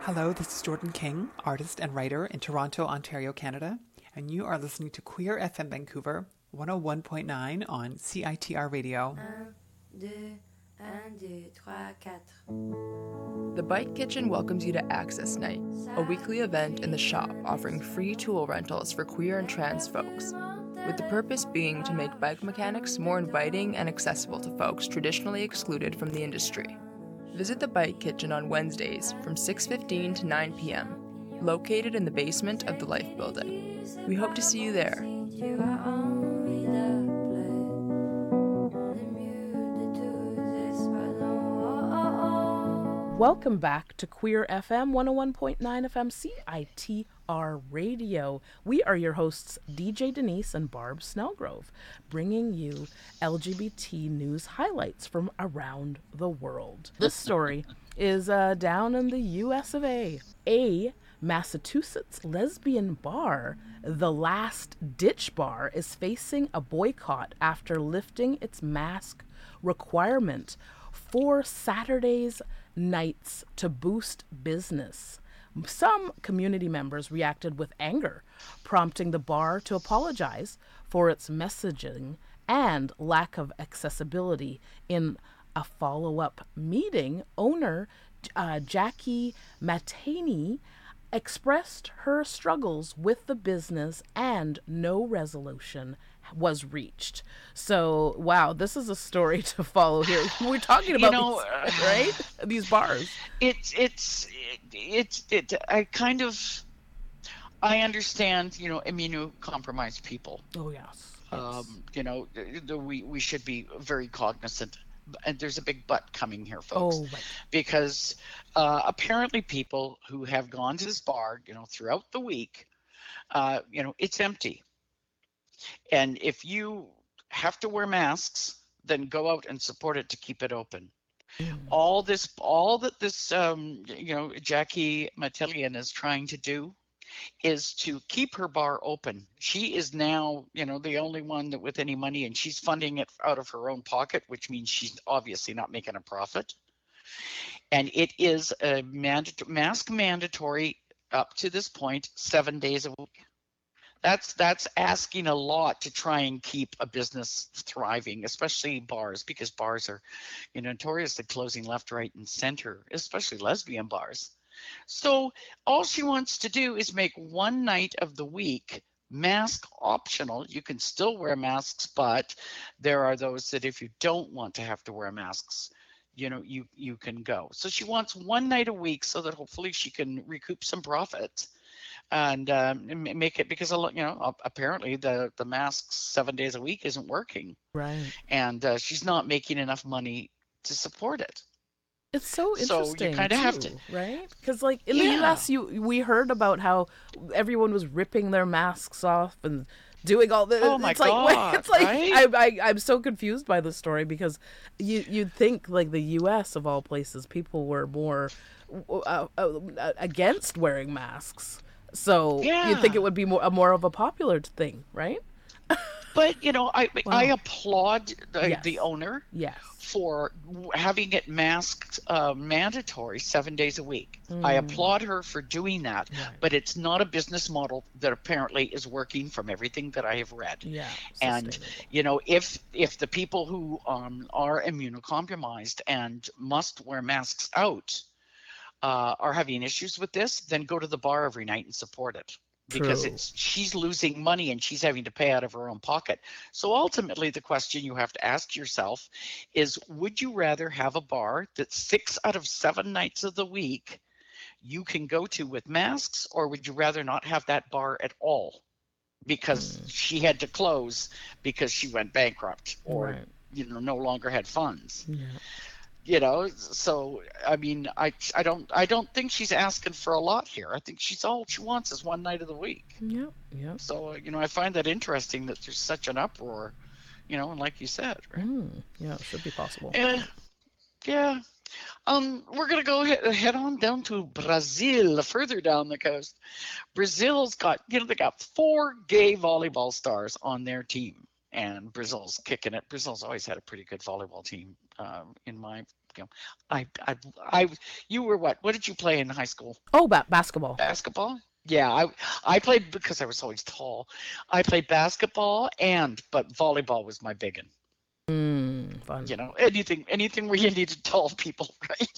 Hello, this is Jordan King, artist and writer in Toronto, Ontario, Canada, and you are listening to Queer FM Vancouver 101.9 on CITR Radio. 1, 2, 3, 4. The Bike Kitchen welcomes you to Access Night, a weekly event in the shop offering free tool rentals for queer and trans folks, with the purpose being to make bike mechanics more inviting and accessible to folks traditionally excluded from the industry. Visit the Bike Kitchen on Wednesdays from 6:15 to 9 p.m., located in the basement of the Life Building. We hope to see you there. Welcome back to Queer FM 101.9 FM CITR Radio. We are your hosts, DJ Denise and Barb Snellgrove, bringing you LGBT news highlights from around the world. This story is down in the US of A. A Massachusetts lesbian bar, the Last Ditch Bar, is facing a boycott after lifting its mask requirement for Saturday's nights to boost business. Some community members reacted with anger, prompting the bar to apologize for its messaging and lack of accessibility. In a follow-up meeting, owner Jackie Matani expressed her struggles with the business and no resolution was reached. So, wow, this is a story to follow here. We're talking about these, right? These bars. I understand, immunocompromised people. Oh, yes. We should be very cognizant. And there's a big but coming here, folks. Oh, right. Because apparently people who have gone to this bar, throughout the week, it's empty. And if you have to wear masks, then go out and support it to keep it open. All that this Jackie Matelian is trying to do is to keep her bar open. She is now, the only one that with any money, and she's funding it out of her own pocket, which means she's obviously not making a profit. And it is a mask mandatory up to this point, 7 days a week. That's asking a lot to try and keep a business thriving, especially bars, because bars are notoriously closing left, right, and center, especially lesbian bars. So all she wants to do is make one night of the week mask optional. You can still wear masks, but there are those that if you don't want to have to wear masks, you can go. So she wants one night a week so that hopefully she can recoup some profit and make it, because apparently the masks 7 days a week isn't working. Right. And she's not making enough money to support it. It's so interesting. So you kind of have to, right? Because in the US, we heard about how everyone was ripping their masks off and doing all this. Oh my God! It's like right? I'm so confused by this story, because you'd think the US of all places, people were more against wearing masks. So you'd think it would be more of a popular thing, right? But I applaud the owner. Yes. For having it masked mandatory 7 days a week. I applaud her for doing that, but it's not a business model that apparently is working from everything that I have read. Yeah. And if the people who are immunocompromised and must wear masks out are having issues with this, then go to the bar every night and support it. Because she's losing money and she's having to pay out of her own pocket. So ultimately, the question you have to ask yourself is, would you rather have a bar that 6 out of 7 nights of the week you can go to with masks, or would you rather not have that bar at all because she had to close because she went bankrupt or no longer had funds? So I mean, I don't think she's asking for a lot here. I think all she wants is one night of the week. Yeah. So I find that interesting that there's such an uproar, and like you said, right? Yeah, it should be possible. Yeah. We're gonna go head on down to Brazil, further down the coast. Brazil's got they got 4 gay volleyball stars on their team. And Brazil's kicking it. Brazil's always had a pretty good volleyball team, in my you know, I, you were what? What did you play in high school? Oh, basketball. Basketball? Yeah, I played because I was always tall. I played basketball but volleyball was my big one. Fun. You know, anything where you needed tall people, right?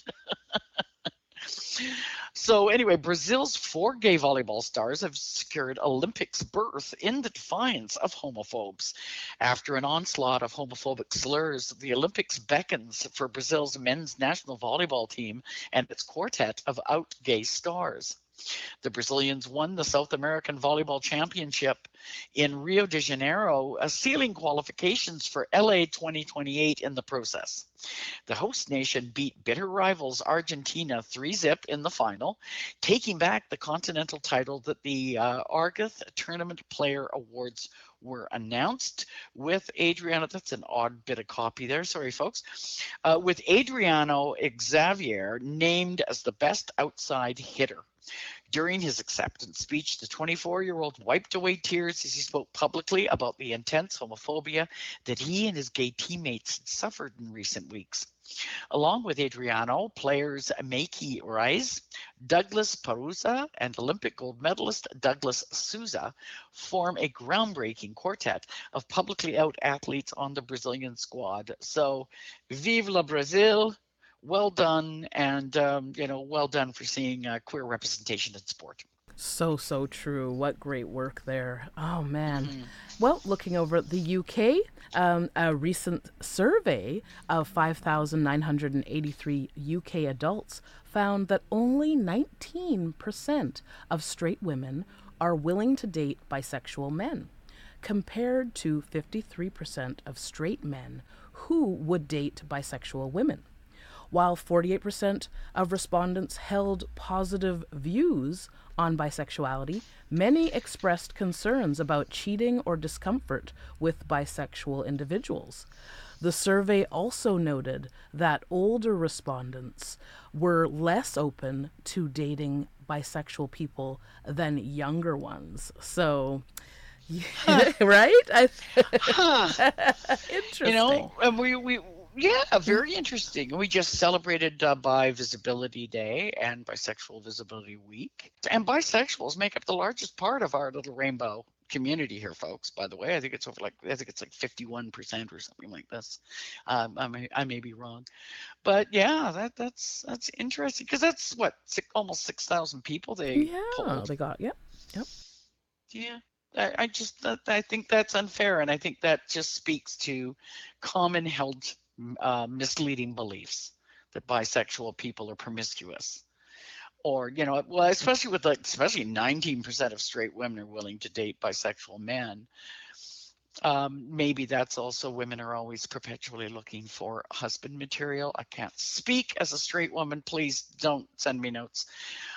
So anyway, Brazil's 4 gay volleyball stars have secured Olympics berth in the defiance of homophobes. After an onslaught of homophobic slurs, the Olympics beckons for Brazil's men's national volleyball team and its quartet of out gay stars. The Brazilians won the South American Volleyball Championship in Rio de Janeiro, sealing qualifications for LA 2028 in the process. The host nation beat bitter rivals Argentina 3-0 in the final, taking back the continental title that the Argos Tournament Player Awards were announced with Adriano. That's an odd bit of copy there. Sorry, folks. With Adriano Xavier named as the best outside hitter. During his acceptance speech, the 24-year-old wiped away tears as he spoke publicly about the intense homophobia that he and his gay teammates had suffered in recent weeks. Along with Adriano, players Meike Reis, Douglas Parusa, and Olympic gold medalist Douglas Souza form a groundbreaking quartet of publicly out athletes on the Brazilian squad. So, vive la Brazil! Well done, and well done for seeing queer representation in sport. So true. What great work there. Oh, man. Mm-hmm. Well, looking over at the UK, a recent survey of 5,983 UK adults found that only 19% of straight women are willing to date bisexual men, compared to 53% of straight men who would date bisexual women. While 48% of respondents held positive views on bisexuality, many expressed concerns about cheating or discomfort with bisexual individuals. The survey also noted that older respondents were less open to dating bisexual people than younger ones. So, yeah, right? Interesting. You know, yeah, very interesting. We just celebrated Bi Visibility Day and Bisexual Visibility Week. And bisexuals make up the largest part of our little rainbow community here, folks, by the way. I think it's like 51% or something like this. I may be wrong. But yeah, that's interesting, because that's what, almost 6,000 people they polled. They got, yep. Yeah. I think that's unfair, and I think that just speaks to common held misleading beliefs that bisexual people are promiscuous, or especially 19% of straight women are willing to date bisexual men. Maybe that's also women are always perpetually looking for husband material. I can't speak as a straight woman. Please don't send me notes.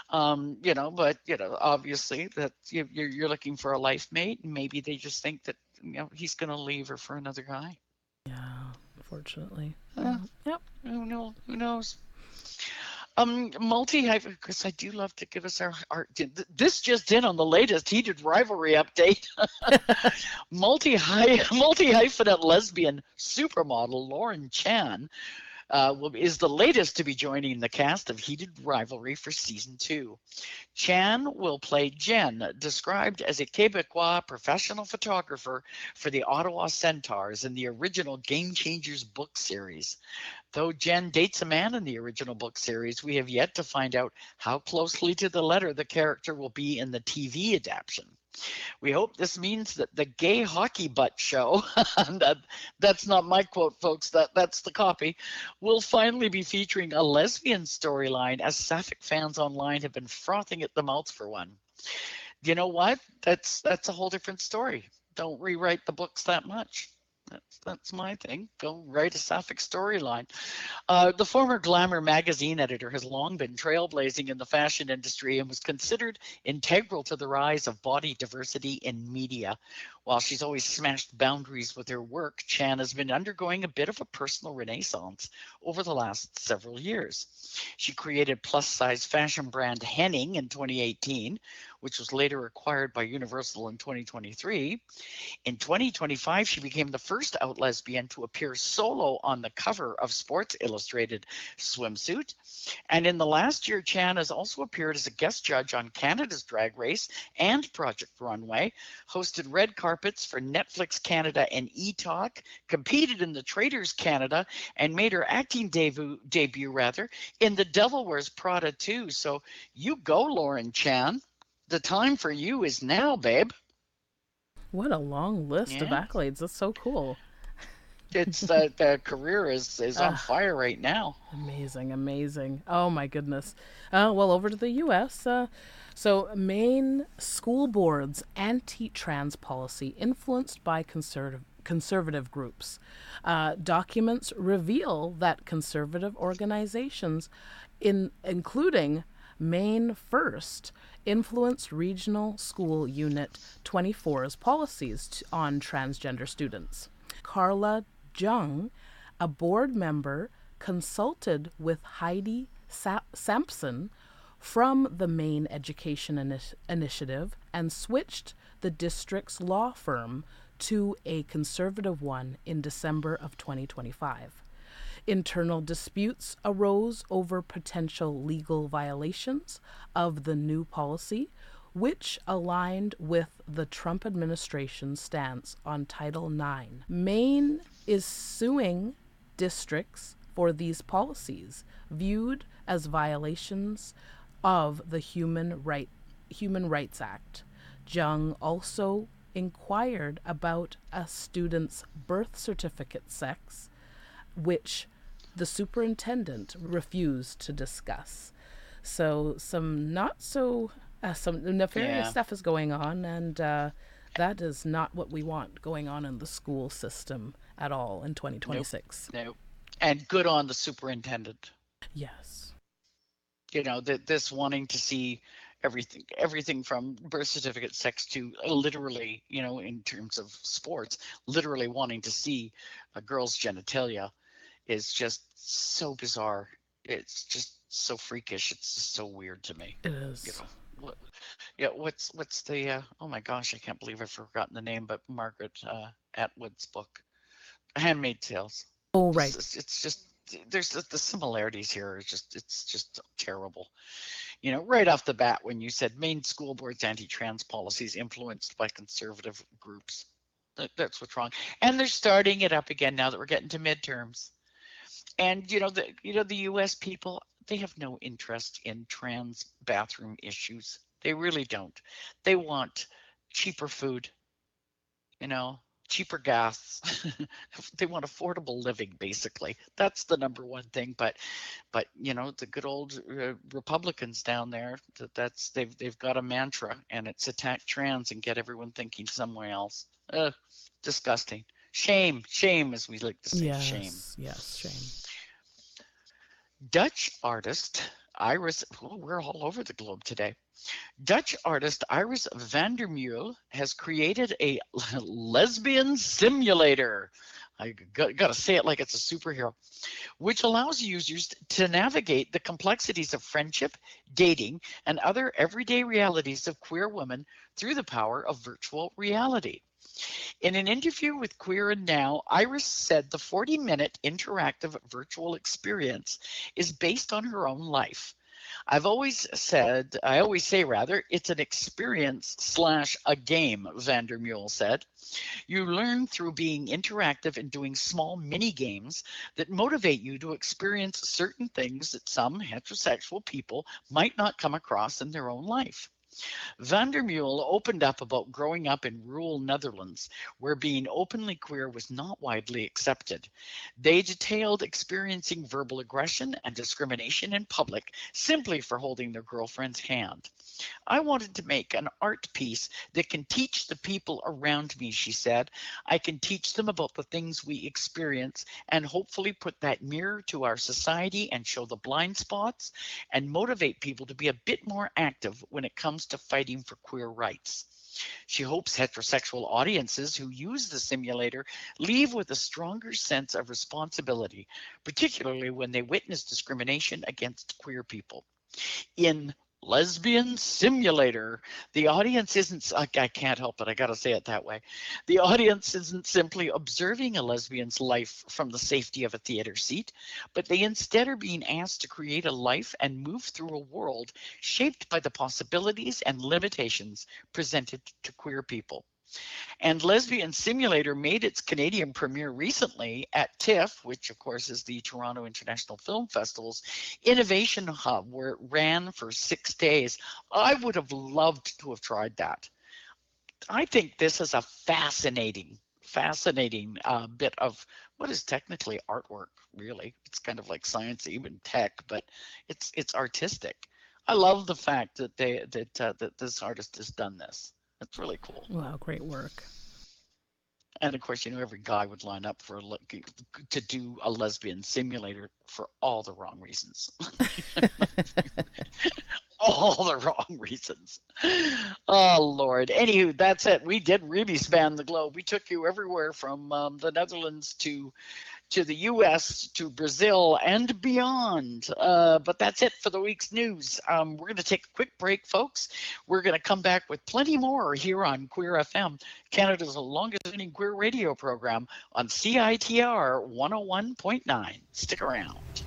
But obviously that you're looking for a life mate, and maybe they just think that he's going to leave her for another guy. Yeah, unfortunately. Yep. Who knows? Because I do love to give us our this just in on the latest heated rivalry update. Multi-hyphenate lesbian supermodel Lauren Chan is the latest to be joining the cast of Heated Rivalry for Season 2. Chan will play Jen, described as a Quebecois professional photographer for the Ottawa Centaurs in the original Game Changers book series. Though Jen dates a man in the original book series, we have yet to find out how closely to the letter the character will be in the TV adaptation. We hope this means that the Gay Hockey Butt show, that's not my quote, folks, that's the copy, will finally be featuring a lesbian storyline, as Sapphic fans online have been frothing at the mouth for one. You know what? That's a whole different story. Don't rewrite the books that much. That's my thing. Go write a Sapphic storyline. The former Glamour magazine editor has long been trailblazing in the fashion industry and was considered integral to the rise of body diversity in media. While she's always smashed boundaries with her work, Chan has been undergoing a bit of a personal renaissance over the last several years. She created plus-size fashion brand Henning in 2018, which was later acquired by Universal in 2023. In 2025, she became the first out lesbian to appear solo on the cover of Sports Illustrated swimsuit. And in the last year, Chan has also appeared as a guest judge on Canada's Drag Race and Project Runway, hosted red carpets for Netflix Canada and E-Talk, competed in the Traders Canada, and made her acting debut in The Devil Wears Prada 2. So you go, Lauren Chan. The time for you is now, babe. What a long list of accolades. That's so cool. It's the career is on fire right now. Amazing. Oh my goodness. Well, over to the U.S. So Maine school board's anti-trans policy influenced by conservative groups. Documents reveal that conservative organizations, including Maine First, influenced Regional School Unit 24's policies on transgender students. Carla Jung, a board member, consulted with Heidi Sampson from the Maine Education Initiative and switched the district's law firm to a conservative one in December of 2025. Internal disputes arose over potential legal violations of the new policy, which aligned with the Trump administration's stance on Title IX. Maine is suing districts for these policies, viewed as violations of the Human Rights Act. Jung also inquired about a student's birth certificate sex, which the superintendent refused to discuss. So some nefarious stuff is going on, and that is not what we want going on in the school system at all in 2026. Nope. And good on the superintendent. Yes. You know, this wanting to see everything from birth certificate sex to literally, you know, in terms of sports, literally wanting to see a girl's genitalia is just so bizarre. It's just so freakish. It's just so weird to me. It is. You know, what's the oh my gosh, I can't believe I've forgotten the name, but Margaret Atwood's book, Handmaid's Tales. Oh, right. It's just there's the similarities here. It's just terrible. You know, right off the bat when you said Maine school board's anti-trans policies influenced by conservative groups, that's what's wrong. And they're starting it up again now that we're getting to midterms. And the U.S. people, they have no interest in trans bathroom issues. They really don't. They want cheaper food, cheaper gas. They want affordable living, basically. That's the number one thing. But the good old Republicans down there, they've got a mantra, and it's attack trans and get everyone thinking somewhere else. Disgusting. Shame, as we like to say. Yes, shame. Yes, shame. Dutch artist Iris, we're all over the globe today. Dutch artist Iris van der Meulen has created a lesbian simulator. I got to say it like it's a superhero, which allows users to navigate the complexities of friendship, dating, and other everyday realities of queer women through the power of virtual reality. In an interview with Queer and Now, Iris said the 40-minute interactive virtual experience is based on her own life. I always say, it's an experience / a game, van der Meulen said. You learn through being interactive and doing small mini games that motivate you to experience certain things that some heterosexual people might not come across in their own life. Van der Meulen opened up about growing up in rural Netherlands, where being openly queer was not widely accepted. They detailed experiencing verbal aggression and discrimination in public simply for holding their girlfriend's hand. I wanted to make an art piece that can teach the people around me, she said. I can teach them about the things we experience and hopefully put that mirror to our society and show the blind spots and motivate people to be a bit more active when it comes to fighting for queer rights. She hopes heterosexual audiences who use the simulator leave with a stronger sense of responsibility, particularly when they witness discrimination against queer people. In Lesbian Simulator. The audience isn't, I can't help it, I gotta say it that way. The audience isn't simply observing a lesbian's life from the safety of a theater seat, but they instead are being asked to create a life and move through a world shaped by the possibilities and limitations presented to queer people. And Lesbian Simulator made its Canadian premiere recently at TIFF, which of course is the Toronto International Film Festival's Innovation Hub, where it ran for 6 days. I would have loved to have tried that. I think this is a fascinating bit of what is technically artwork, really. It's kind of like science, even tech, but it's artistic. I love the fact that that this artist has done this. It's really cool. Wow, great work. And of course, every guy would line up to do a Lesbian Simulator for all the wrong reasons. All the wrong reasons. Oh, Lord. Anywho, that's it. We did really span the globe. We took you everywhere from the Netherlands to the U.S., to Brazil, and beyond. But that's it for the week's news. We're going to take a quick break, folks. We're going to come back with plenty more here on Queer FM, Canada's longest-running queer radio program on CITR 101.9. Stick around.